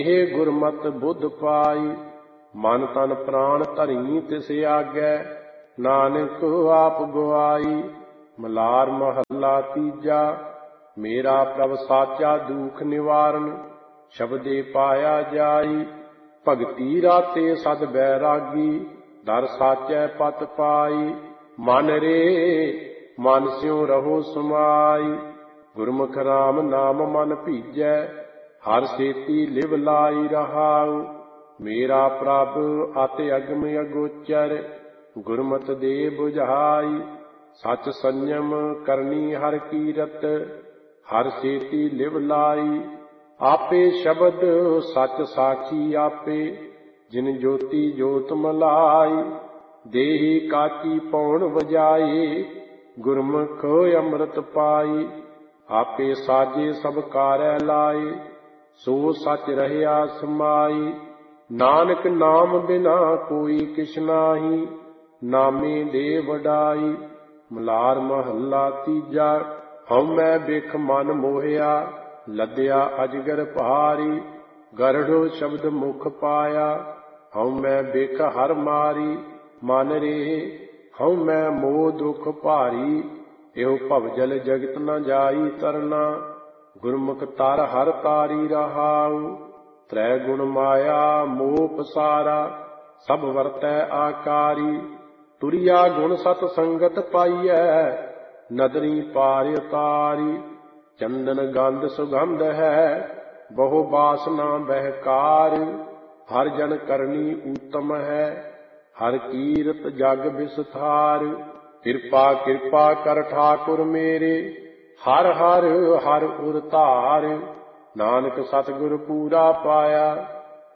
ਇਹ ਗੁਰਮਤਿ ਬੁੱਧ ਪਾਈ, ਮਨ ਤਨ ਪ੍ਰਾਣ ਧਰੀ ਤਿਸ ਆਗੈ, ਨਾਨਕ ਆਪ ਗਵਾਈ। ਮਲਾਰ ਮਹੱਲਾ ਤੀਜਾ। ਮੇਰਾ ਪ੍ਰਭ ਸਾਚਾ ਦੁਖ ਨਿਵਾਰਨ, ਸ਼ਬਦੇ ਪਾਇਆ ਜਾਈ। ਭਗਤੀ ਰਾਤੇ ਸਦ ਬੈਰਾਗੀ, ਦਰ ਸਾਚੈ ਪਤ ਪਾਈ। ਮਨ ਰੇ ਮਨ ਸਿਉ ਰਹੋ ਸਮਾਈ, ਗੁਰਮੁਖ ਰਾਮ ਨਾਮ ਮਨ ਭੀਜੈ। ਹਰ ਸੇਤੀ ਲਿਵ ਲਾਈ ਰਹਾਉ, ਮੇਰਾ ਪ੍ਰਭ ਅਤਿ ਅਗਮ ਅਗੋਚਰ, ਗੁਰਮਤਿ ਦੇ ਬੁਝਾਈ। ਸਚ ਸੰਜਮ ਕਰਨੀ ਹਰ ਕੀਰਤ, ਹਰ ਸੇਤੀ ਲਿਵ ਲਾਈ। ਆਪੇ ਸ਼ਬਦ ਸਚ ਸਾਖੀ ਆਪੇ, ਜਿਨ ਜੋਤੀ ਜੋਤ ਮਲਾਈ। ਦੇਹੀ ਕਾਚੀ ਪੌਣ ਵਜਾਏ, ਗੁਰਮੁਖ ਅੰਮ੍ਰਿਤ ਪਾਈ। ਆਪੇ ਸਾਜੇ ਸਭ ਕਾਰੈ ਲਾਏ, ਸੋ ਸਚ ਰਹਿਆ ਸਮਾਈ। ਨਾਨਕ ਨਾਮ ਬਿਨਾ ਕੋਈ ਕਿਛ ਨਾਹੀ, ਨਾਮੇ ਦੇ ਵਡਾਈ। ਮਲਾਰ ਮਹੱਲਾ ਤੀਜਾ। ਹਉਮੈ ਬਿਖ ਮਨ ਮੋਹਿਆ, ਲੱਦਿਆ ਅਜਗਰ ਭਾਰੀ। ਗਰੜੋ ਸ਼ਬਦ ਮੁਖ ਪਾਇਆ, ਹਉਮੈ ਬਿਖ ਹਰ ਮਾਰੀ। ਮਨ ਰੇ ਹਉਮੈ ਮੋਹ ਦੁਖ ਭਾਰੀ, ਇਹੋ ਭਵਜਲ ਜਗਤ ਨ ਜਾਈ ਤਰਨਾ। ਗੁਰਮੁਖ ਤਰ ਹਰ ਤਾਰੀ ਰਹਾਉ, ਤ੍ਰੈ ਗੁਣ ਮਾਇਆ ਮੋਹ ਪਸਾਰਾ। ਸਭ ਵਰਤੈ ਆਕਾਰੀ, ਤੁਰਿਆ ਗੁਣ ਸਤ ਸੰਗਤ ਪਾਈਐ। ਨਦਰੀ ਪਾਰ ਉਤਾਰੀ, ਚੰਦਨ ਗੰਧ ਸੁਗੰਧ ਹੈ, ਬਹੁ ਬਾਸਨਾ ਬਹਿਕਾਰ। ਹਰ ਜਨ ਕਰਨੀ ਊਤਮ ਹੈ, ਹਰ ਕੀਰਤ ਜਗ ਵਿਸਥਾਰ। ਕਿਰਪਾ ਕਿਰਪਾ ਕਰ ਠਾਕੁਰ ਮੇਰੇ, ਹਰ ਹਰ ਹਰ ਉਰ ਧਾਰ। ਨਾਨਕ ਸਤਿਗੁਰ ਪੂਰਾ ਪਾਇਆ,